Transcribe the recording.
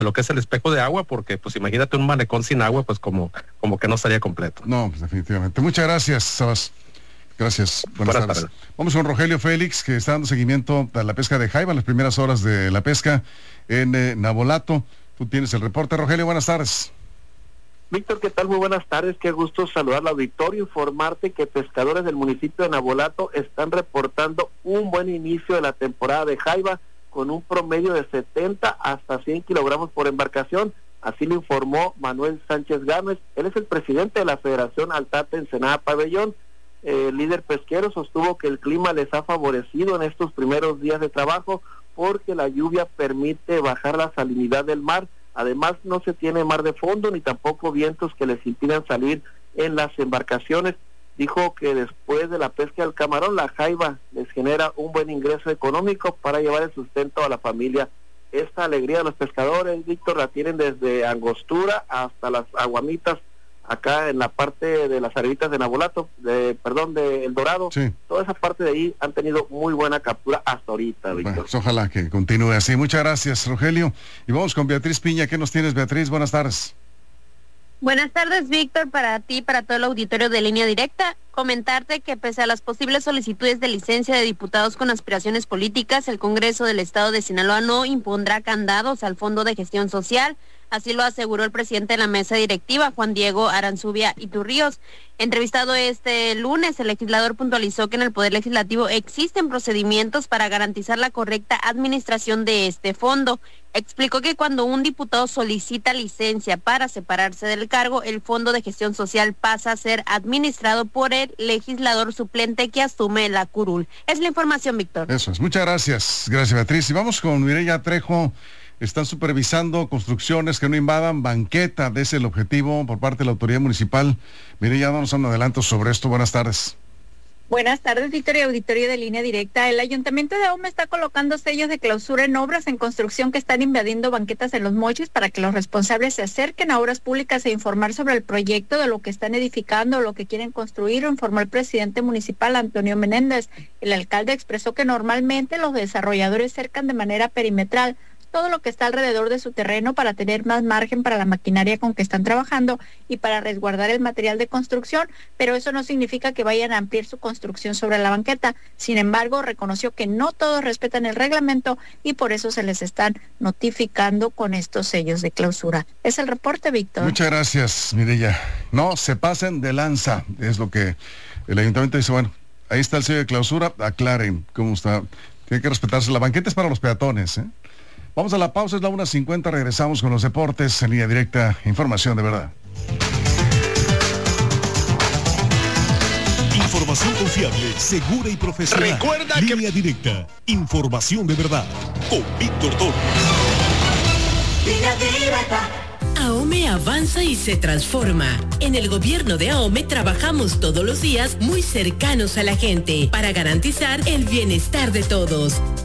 lo que es el espejo de agua, porque pues imagínate un malecón sin agua, pues como que no estaría completo. No, pues definitivamente. Muchas gracias, Sabas. Gracias. Buenas tardes. Vamos con Rogelio Félix, que está dando seguimiento a la pesca de jaiba, las primeras horas de la pesca en Navolato. Tú tienes el reporte, Rogelio, buenas tardes. Víctor, ¿qué tal? Muy buenas tardes, qué gusto saludar al auditorio, informarte que pescadores del municipio de Navolato están reportando un buen inicio de la temporada de jaiba, con un promedio de 70 hasta 100 kilogramos por embarcación, así lo informó Manuel Sánchez Gámez. Él es el presidente de la Federación Altate Ensenada Pabellón. El líder pesquero sostuvo que el clima les ha favorecido en estos primeros días de trabajo porque la lluvia permite bajar la salinidad del mar. Además, no se tiene mar de fondo ni tampoco vientos que les impidan salir en las embarcaciones. Dijo que después de la pesca del camarón, la jaiba les genera un buen ingreso económico para llevar el sustento a la familia. Esta alegría de los pescadores, Víctor, la tienen desde Angostura hasta las Aguamitas, acá en la parte de las arevitas de Navolato, de El Dorado. Sí. Toda esa parte de ahí han tenido muy buena captura hasta ahorita, Víctor. Bueno, pues ojalá que continúe así. Muchas gracias, Rogelio. Y vamos con Beatriz Piña. ¿Qué nos tienes, Beatriz? Buenas tardes. Buenas tardes, Víctor, para ti, para todo el auditorio de Línea Directa. Comentarte que pese a las posibles solicitudes de licencia de diputados con aspiraciones políticas, el Congreso del Estado de Sinaloa no impondrá candados al Fondo de Gestión Social. Así lo aseguró el presidente de la mesa directiva, Juan Diego Aranzubia Iturríos. Entrevistado este lunes, el legislador puntualizó que en el Poder Legislativo existen procedimientos para garantizar la correcta administración de este fondo. Explicó que cuando un diputado solicita licencia para separarse del cargo, el Fondo de Gestión Social pasa a ser administrado por el legislador suplente que asume la curul. Es la información, Víctor. Eso es. Muchas gracias. Gracias, Beatriz. Y vamos con Mireya Trejo. Están supervisando construcciones que no invadan banqueta. Ese es el objetivo por parte de la autoridad municipal. Mireya, danos un adelanto sobre esto. Buenas tardes. Buenas tardes, Víctor y auditorio de Línea Directa. El Ayuntamiento de Ahome está colocando sellos de clausura en obras en construcción que están invadiendo banquetas en Los Mochis para que los responsables se acerquen a obras públicas e informar sobre el proyecto de lo que están edificando o lo que quieren construir, informó el presidente municipal Antonio Menéndez. El alcalde expresó que normalmente los desarrolladores cercan de manera perimetral todo lo que está alrededor de su terreno para tener más margen para la maquinaria con que están trabajando y para resguardar el material de construcción, pero eso no significa que vayan a ampliar su construcción sobre la banqueta. Sin embargo, reconoció que no todos respetan el reglamento y por eso se les están notificando con estos sellos de clausura. Es el reporte, Víctor. Muchas gracias, Mireya. No se pasen de lanza, es lo que el ayuntamiento dice. Bueno, ahí está el sello de clausura, aclaren cómo está. Tiene que respetarse. La banqueta es para los peatones, ¿eh? Vamos a la pausa, es la 1:50, regresamos con los deportes en Línea Directa, información de verdad. Información confiable, segura y profesional. Recuerda Línea Directa, información de verdad, con Víctor Toro. Línea Directa. Ahome avanza y se transforma. En el gobierno de Ahome trabajamos todos los días muy cercanos a la gente para garantizar el bienestar de todos.